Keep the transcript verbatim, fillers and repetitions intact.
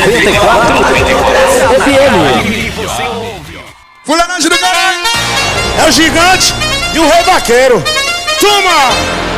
noventa e quatro F M. Fulanagem do caralho! É o gigante e o rei vaqueiro. Toma!